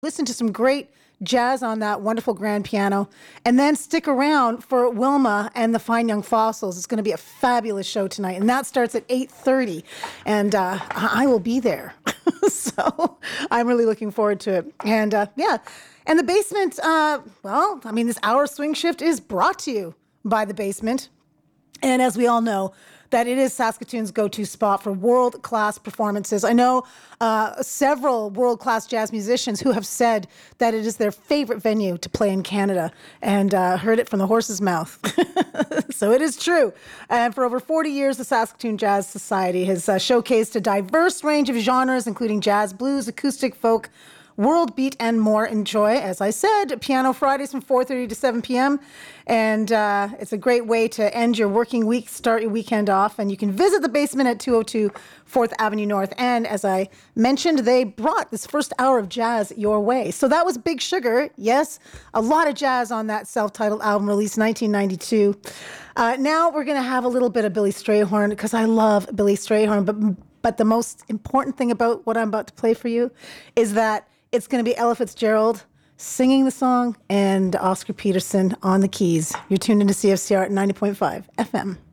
Listen to some great jazz on that wonderful grand piano, and then stick around for Wilma and the Fine Young Fossils. It's going to be a fabulous show tonight, and that starts at 8:30, and I will be there. So I'm really looking forward to it. And yeah, and the basement, this hour swing shift is brought to you by the basement. And as we all know, that it is Saskatoon's go-to spot for world-class performances. I know several world-class jazz musicians who have said that it is their favorite venue to play in Canada, and heard it from the horse's mouth. So it is true. And for over 40 years, the Saskatoon Jazz Society has showcased a diverse range of genres, including jazz, blues, acoustic, folk, world beat, and more. Enjoy, as I said, Piano Fridays from 4:30 to 7 p.m. And it's a great way to end your working week, start your weekend off. And you can visit the basement at 202 4th Avenue North. And as I mentioned, they brought this first hour of jazz your way. So that was Big Sugar. Yes, a lot of jazz on that self-titled album released 1992. Now we're going to have a little bit of Billy Strayhorn, because I love Billy Strayhorn. But the most important thing about what I'm about to play for you is that it's going to be Ella Fitzgerald singing the song and Oscar Peterson on the keys. You're tuned into CFCR at 90.5 FM.